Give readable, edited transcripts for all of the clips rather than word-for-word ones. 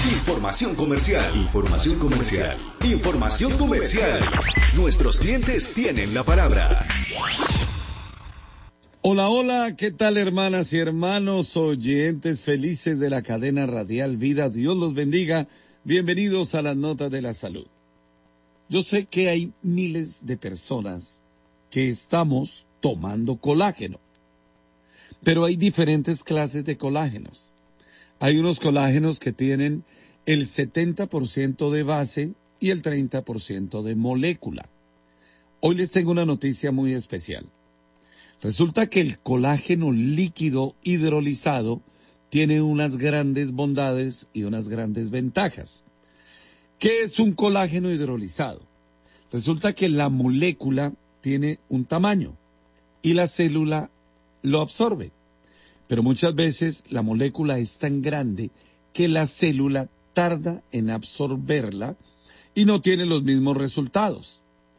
Información comercial. Información comercial. Información comercial. Nuestros clientes tienen la palabra. Hola, hola, ¿qué tal hermanas y hermanos oyentes felices de la cadena radial Vida? Dios los bendiga. Bienvenidos a las notas de la salud. Yo sé que hay miles de personas que estamos tomando colágeno, pero hay diferentes clases de colágenos. Hay unos colágenos que tienen el 70% de base y el 30% de molécula. Hoy les tengo una noticia muy especial. Resulta que el colágeno líquido hidrolizado tiene unas grandes bondades y unas grandes ventajas. ¿Qué es un colágeno hidrolizado? Resulta que la molécula tiene un tamaño y la célula lo absorbe. Pero muchas veces la molécula es tan grande que la célula tarda en absorberla y no tiene los mismos resultados.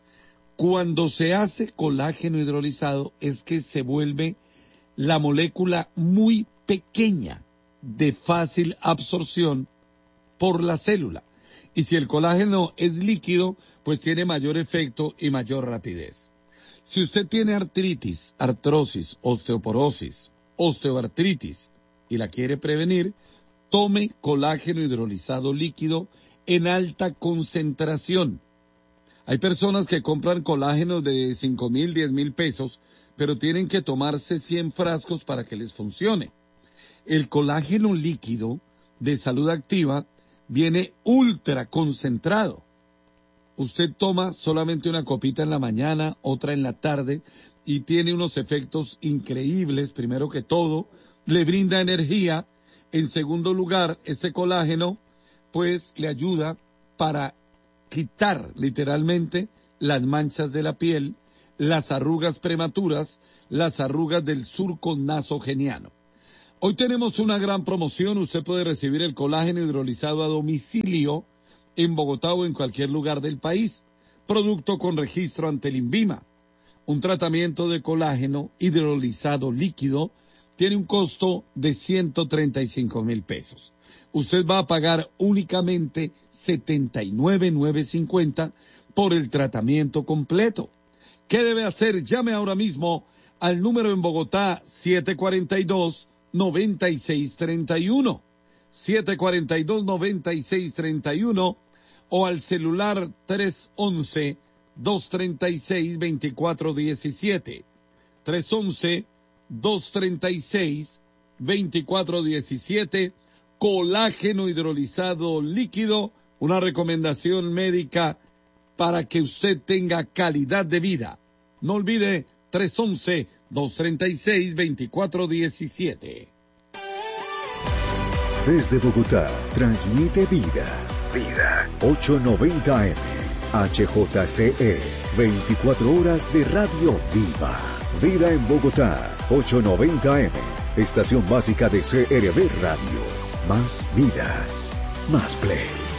Cuando se hace colágeno hidrolizado es que se vuelve la molécula muy pequeña, de fácil absorción por la célula. Y si el colágeno es líquido, pues tiene mayor efecto y mayor rapidez. Si usted tiene artritis, artrosis, osteoporosis, osteoartritis y la quiere prevenir, tome colágeno hidrolizado líquido en alta concentración. Hay personas que compran colágeno de 5,000, 10,000 pesos, pero tienen que tomarse 100 frascos para que les funcione. El colágeno líquido de Salud Activa viene ultra concentrado. Usted toma solamente una copita en la mañana, otra en la tarde, y tiene unos efectos increíbles. Primero que todo, le brinda energía. En segundo lugar, este colágeno, pues, le ayuda para quitar literalmente las manchas de la piel, las arrugas prematuras, las arrugas del surco nasogeniano. Hoy tenemos una gran promoción. Usted puede recibir el colágeno hidrolizado a domicilio en Bogotá o en cualquier lugar del país. Producto con registro ante el INVIMA. Un tratamiento de colágeno hidrolizado líquido tiene un costo de 135,000 pesos. Usted va a pagar únicamente 79,950 por el tratamiento completo. ¿Qué debe hacer? Llame ahora mismo al número en Bogotá 742-9631, 742-9631 o al celular 311-236-2417, 311-236-2417, colágeno hidrolizado líquido, una recomendación médica para que usted tenga calidad de vida. No olvide 311-236-2417. Desde Bogotá, transmite Vida. Vida. 890 AM. HJCE. 24 horas de radio viva. Vida en Bogotá. 890 AM. Estación básica de CRB Radio. Más vida. Más play.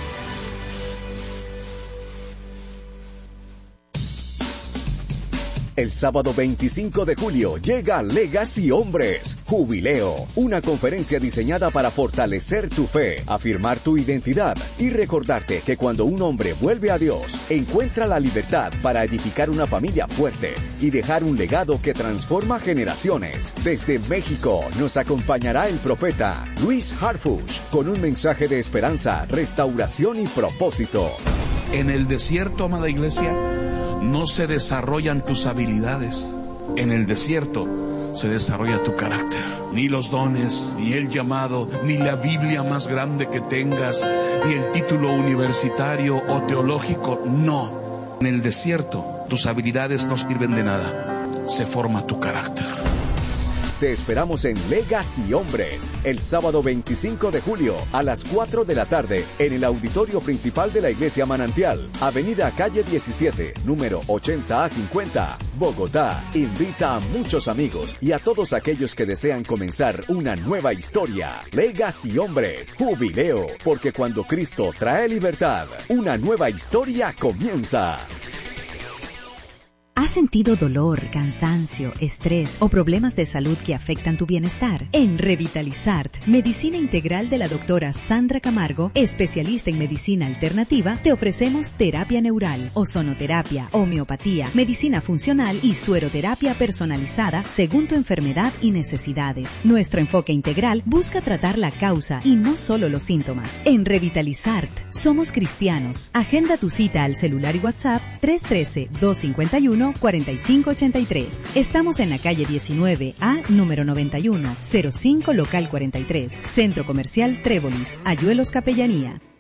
El sábado 25 de julio llega Legacy Hombres, Jubileo, una conferencia diseñada para fortalecer tu fe, afirmar tu identidad y recordarte que cuando un hombre vuelve a Dios, encuentra la libertad para edificar una familia fuerte y dejar un legado que transforma generaciones. Desde México nos acompañará el profeta Luis Harfuch con un mensaje de esperanza, restauración y propósito. En el desierto, amada iglesia, no se desarrollan tus habilidades. En el desierto se desarrolla tu carácter. Ni los dones, ni el llamado, ni la Biblia más grande que tengas, ni el título universitario o teológico, no. En el desierto tus habilidades no sirven de nada. Se forma tu carácter. Te esperamos en Legacy Hombres, el sábado 25 de julio a las 4 de la tarde en el auditorio principal de la Iglesia Manantial, Avenida Calle 17, número 80A50, Bogotá. Invita a muchos amigos y a todos aquellos que desean comenzar una nueva historia. Legacy Hombres, Jubileo, porque cuando Cristo trae libertad, una nueva historia comienza. ¿Has sentido dolor, cansancio, estrés o problemas de salud que afectan tu bienestar? En Revitalizart, Medicina Integral de la doctora Sandra Camargo, especialista en medicina alternativa, te ofrecemos terapia neural, ozonoterapia, homeopatía, medicina funcional y sueroterapia personalizada según tu enfermedad y necesidades. Nuestro enfoque integral busca tratar la causa y no solo los síntomas. En Revitalizart, somos cristianos. Agenda tu cita al celular y WhatsApp 313-251-4583. Estamos en la calle 19A, número 91, 05 local 43, Centro Comercial Trébolis, Ayuelos Capellanía.